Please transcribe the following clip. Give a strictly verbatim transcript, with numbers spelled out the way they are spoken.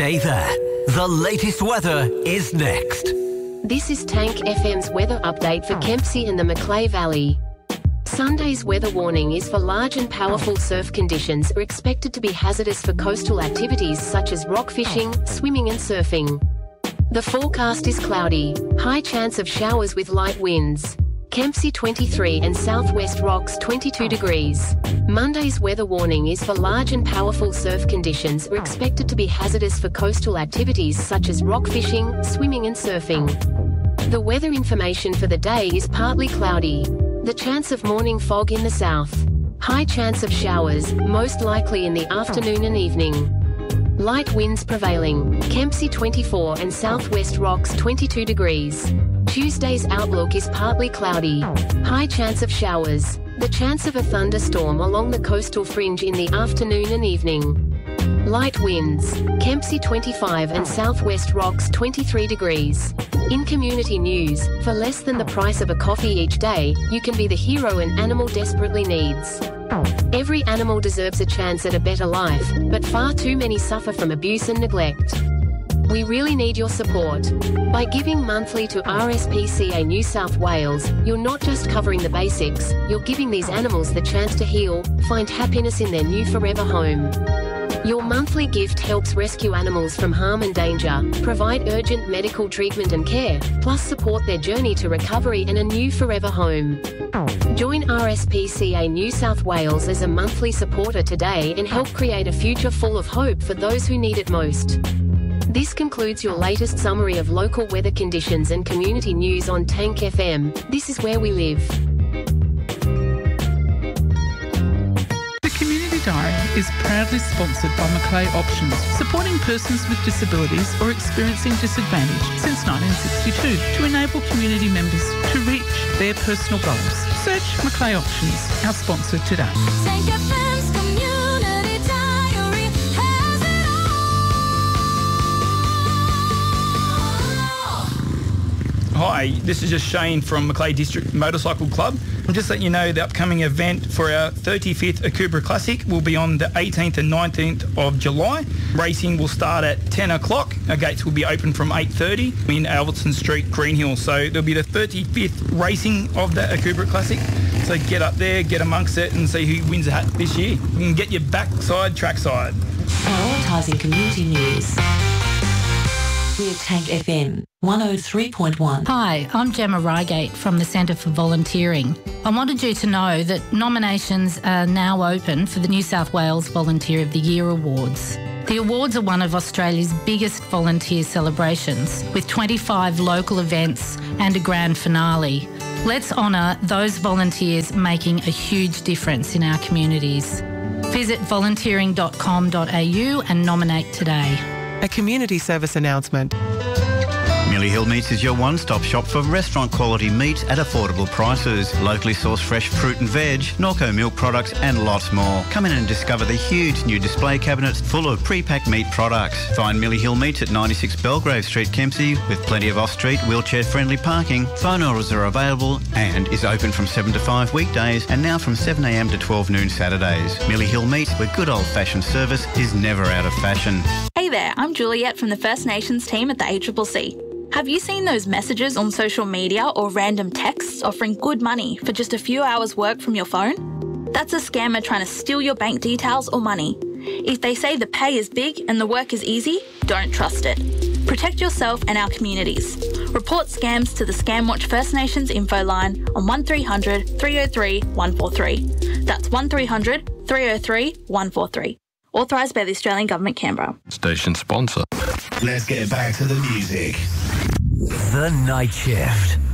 Stay there. The latest weather is next. This is Tank F M's weather update for Kempsey and the Macleay Valley. Sunday's weather warning is for large and powerful surf conditions are expected to be hazardous for coastal activities such as rock fishing, swimming and surfing. The forecast is cloudy, high chance of showers with light winds. Kempsey twenty-three and Southwest Rocks twenty-two degrees. Monday's weather warning is for large and powerful surf conditions are expected to be hazardous for coastal activities such as rock fishing, swimming and surfing. The weather information for the day is partly cloudy. The chance of morning fog in the south. High chance of showers, most likely in the afternoon and evening. Light winds prevailing. Kempsey twenty-four and Southwest Rocks twenty-two degrees. Tuesday's outlook is partly cloudy. High chance of showers. The chance of a thunderstorm along the coastal fringe in the afternoon and evening. Light winds. Kempsey twenty-five and Southwest Rocks twenty-three degrees. In community news, for less than the price of a coffee each day, you can be the hero an animal desperately needs. Every animal deserves a chance at a better life, but far too many suffer from abuse and neglect. We really need your support. By giving monthly to R S P C A New South Wales, you're not just covering the basics, you're giving these animals the chance to heal, find happiness in their new forever home. Your monthly gift helps rescue animals from harm and danger, provide urgent medical treatment and care, plus support their journey to recovery and a new forever home. Join R S P C A New South Wales as a monthly supporter today and help create a future full of hope for those who need it most. This concludes your latest summary of local weather conditions and community news on Tank F M. This is where we live. Diary is proudly sponsored by Macleay Options, supporting persons with disabilities or experiencing disadvantage since nineteen sixty-two to enable community members to reach their personal goals. Search Macleay Options, our sponsor today. Tank F M's Community Diary has it all. Hi, this is just Shane from Macleay District Motorcycle Club. I'm just letting you know the upcoming event for our thirty-fifth Akubra Classic will be on the eighteenth and nineteenth of July. Racing will start at ten o'clock. Our gates will be open from eight thirty in Albertson Street, Greenhill. So there'll be the thirty-fifth racing of the Akubra Classic. So get up there, get amongst it and see who wins the hat this year. You can get your backside, trackside. Prioritising community news. We're Tank F M one oh three point one. Hi, I'm Gemma Rygate from the Centre for Volunteering. I wanted you to know that nominations are now open for the New South Wales Volunteer of the Year Awards. The awards are one of Australia's biggest volunteer celebrations, with twenty-five local events and a grand finale. Let's honour those volunteers making a huge difference in our communities. Visit volunteering dot com dot a u and nominate today. A community service announcement. Millie Hill Meats is your one-stop shop for restaurant-quality meat at affordable prices. Locally sourced fresh fruit and veg, Norco milk products and lots more. Come in and discover the huge new display cabinets full of pre-packed meat products. Find Millie Hill Meats at ninety-six Belgrave Street, Kempsey, with plenty of off-street, wheelchair-friendly parking. Phone orders are available and is open from seven to five weekdays and now from seven a m to twelve noon Saturdays. Millie Hill Meats, where good old-fashioned service is never out of fashion. Hey there, I'm Juliet from the First Nations team at the A C C C. Have you seen those messages on social media or random texts offering good money for just a few hours work from your phone? That's a scammer trying to steal your bank details or money. If they say the pay is big and the work is easy, don't trust it. Protect yourself and our communities. Report scams to the Scamwatch First Nations info line on one three hundred, three oh three, one four three. That's one three hundred, three oh three, one four three. Authorised by the Australian Government, Canberra. Station sponsor. Let's get back to the music. The Night Shift.